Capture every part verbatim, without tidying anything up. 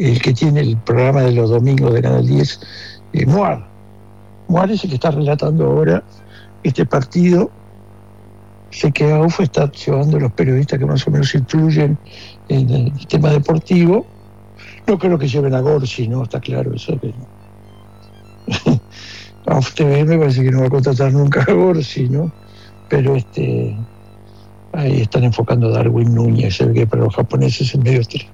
el que tiene el programa de los domingos de Canal diez, eh, Moar. Moar es el que está relatando ahora este partido. Sé que A U F está llevando los periodistas que más o menos influyen en el tema deportivo. No creo que lleven a Gorsi, ¿no? Está claro eso. Que no. A U F T V me parece que no va a contratar nunca a Gorsi, ¿no? Pero este ahí están enfocando a Darwin Núñez, el que para los japoneses es medio estrella.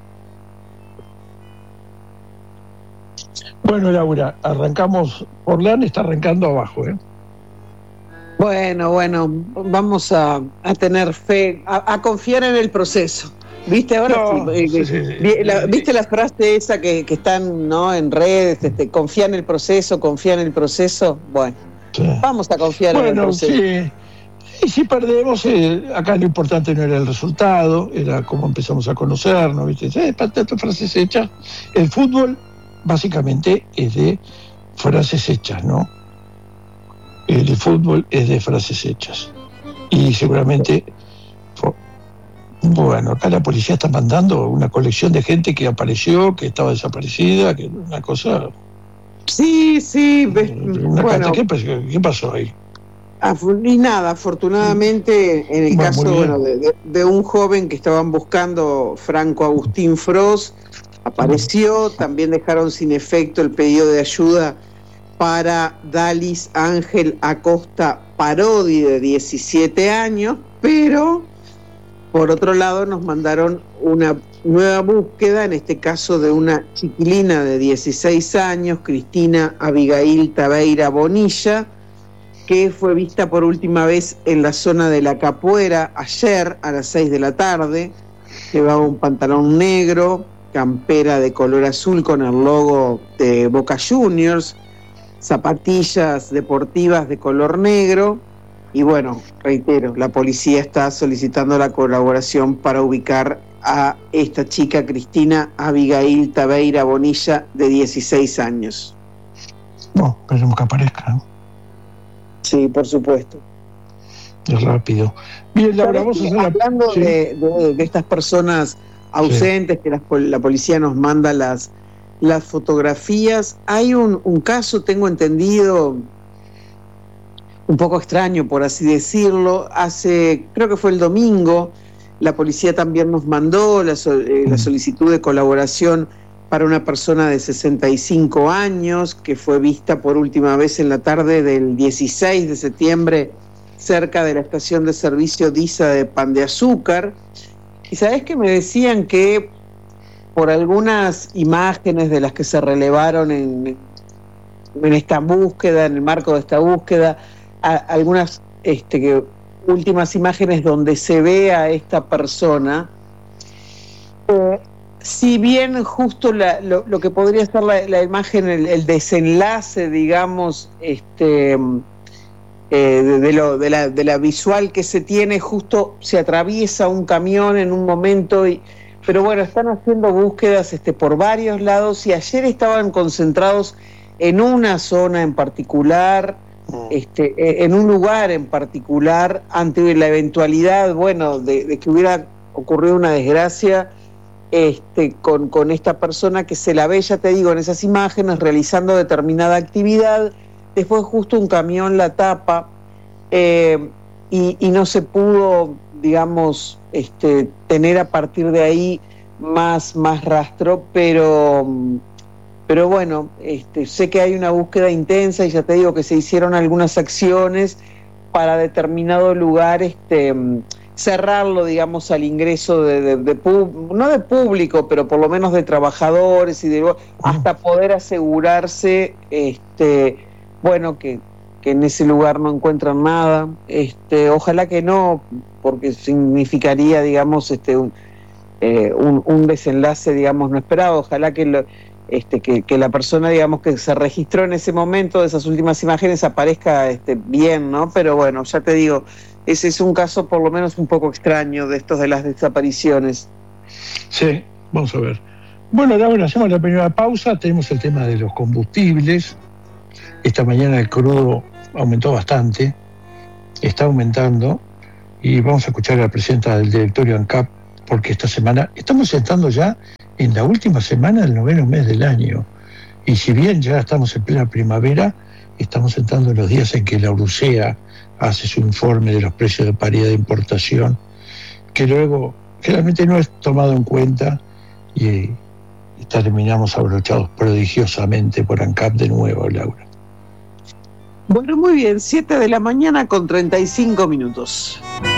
Bueno, Laura, arrancamos. Orlán está arrancando abajo, ¿eh? Bueno, bueno, vamos a, a tener fe, a, a confiar en el proceso. ¿Viste ahora? No, sí, sí, eh, sí, sí. vi- la, ¿Viste la frase esa que, que están, ¿no?, en redes? Este, confía en el proceso, confía en el proceso. Bueno, Sí. vamos a confiar en el Bueno, proceso. sí. Y si perdemos, eh, acá lo importante no era el resultado, era cómo empezamos a conocernos, ¿viste? Eh, tantas frases hechas. El fútbol básicamente es de frases hechas, ¿no? El fútbol es de frases hechas. Y seguramente, bueno, acá la policía está mandando una colección de gente que apareció, que estaba desaparecida, que una cosa... Sí, sí, ves, Una bueno, ¿qué, ¿Qué pasó ahí? y nada, afortunadamente, en el Bueno, caso muy bien. bueno, de, de, de un joven que estaban buscando, Franco Agustín Frost, apareció. También dejaron sin efecto el pedido de ayuda para Dalis Ángel Acosta Parodi, de diecisiete años, pero por otro lado nos mandaron una nueva búsqueda, en este caso de una chiquilina de dieciséis años, Cristina Abigail Tabeira Bonilla, que fue vista por última vez en la zona de La Capuera ayer a las seis de la tarde. Llevaba un pantalón negro, campera de color azul con el logo de Boca Juniors, zapatillas deportivas de color negro. Y bueno, reitero, la policía está solicitando la colaboración para ubicar a esta chica, Cristina Abigail Tabeira Bonilla, de dieciséis años. No, esperemos que aparezca, ¿no? Sí, por supuesto. Es rápido. Bien, Laura, vamos a hacer la... Hablando ¿Sí? de, de, de estas personas ausentes, sí, que la, la policía nos manda las, las fotografías, hay un, un caso, tengo entendido, un poco extraño, por así decirlo. Hace, creo que fue el domingo, la policía también nos mandó la, eh, la solicitud de colaboración para una persona de sesenta y cinco años que fue vista por última vez en la tarde del dieciséis de septiembre cerca de la estación de servicio DISA de Pan de Azúcar. Y sabés que me decían que por algunas imágenes de las que se relevaron en, en esta búsqueda, en el marco de esta búsqueda, a, algunas este, que, últimas imágenes donde se ve a esta persona, eh, si bien justo la, lo, lo que podría ser la, la imagen, el, el desenlace, digamos, este, eh, de, de, lo, de, la, de la visual que se tiene, justo se atraviesa un camión en un momento, y, pero bueno, están haciendo búsquedas este, por varios lados, y ayer estaban concentrados en una zona en particular, este, en un lugar en particular, ante la eventualidad, bueno, de, de que hubiera ocurrido una desgracia. Este, con, con esta persona que se la ve, ya te digo, en esas imágenes realizando determinada actividad. Después justo un camión la tapa, eh, y, y no se pudo, digamos, este, tener a partir de ahí más, más rastro, pero, pero bueno, este, sé que hay una búsqueda intensa y ya te digo que se hicieron algunas acciones para determinado lugar, este, cerrarlo, digamos, al ingreso de, de, de pub, no de público, pero por lo menos de trabajadores y de, hasta poder asegurarse, este, bueno, que, que en ese lugar no encuentran nada. Este, ojalá que no, porque significaría, digamos, este, un, eh, un, un desenlace, digamos, no esperado. Ojalá que, lo, este, que, que la persona, digamos, que se registró en ese momento de esas últimas imágenes aparezca este, bien, ¿no? Pero bueno, ya te digo, ese es un caso por lo menos un poco extraño de estos de las desapariciones. Sí, vamos a ver. Bueno, Laura, hacemos la primera pausa. Tenemos el tema de los combustibles. Esta mañana el crudo aumentó bastante, está aumentando, y vamos a escuchar a la presidenta del directorio ANCAP, porque esta semana estamos entrando ya en la última semana del noveno mes del año. Y si bien ya estamos en plena primavera, estamos entrando en los días en que la Urucea hace su informe de los precios de paridad de importación, que luego generalmente no es tomado en cuenta, y, y terminamos abrochados prodigiosamente por ANCAP de nuevo, Laura. Bueno, muy bien, siete de la mañana con treinta y cinco minutos.